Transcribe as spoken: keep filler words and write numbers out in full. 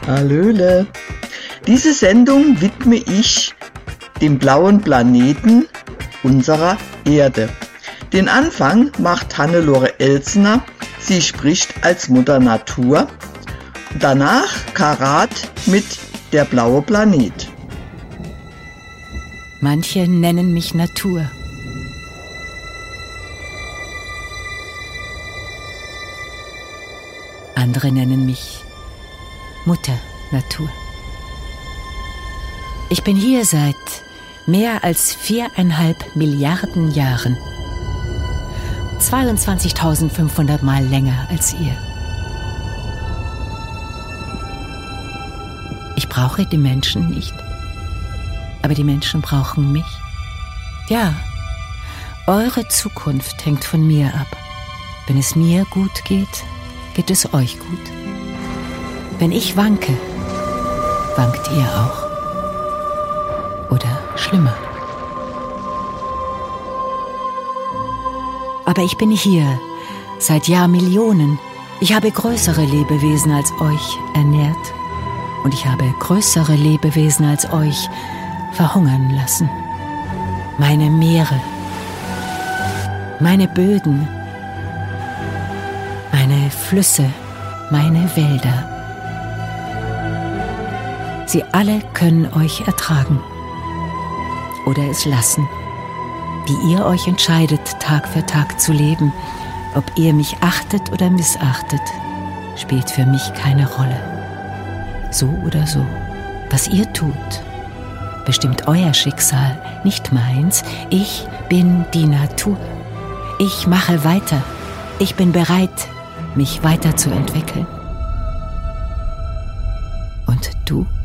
Hallöle. Diese Sendung widme ich dem blauen Planeten unserer Erde. Den Anfang macht Hannelore Elsner. Sie spricht als Mutter Natur. Danach Karat mit Der blaue Planet. Manche nennen mich Natur. Andere nennen mich Mutter Natur. Ich bin hier seit mehr als viereinhalb Milliarden Jahren. zweiundzwanzigtausendfünfhundert Mal länger als ihr. Ich brauche die Menschen nicht. Aber die Menschen brauchen mich. Ja, eure Zukunft hängt von mir ab. Wenn es mir gut geht, geht es euch gut. Wenn ich wanke, wankt ihr auch. Oder schlimmer. Aber ich bin hier seit Jahrmillionen. Ich habe größere Lebewesen als euch ernährt. Und ich habe größere Lebewesen als euch verhungern lassen. Meine Meere, meine Böden, meine Flüsse, meine Wälder. Sie alle können euch ertragen oder es lassen, wie ihr euch entscheidet, Tag für Tag zu leben. Ob ihr mich achtet oder missachtet, spielt für mich keine Rolle. So oder so, was ihr tut, bestimmt euer Schicksal, nicht meins. Ich bin die Natur. Ich mache weiter. Ich bin bereit, mich weiterzuentwickeln. Und du?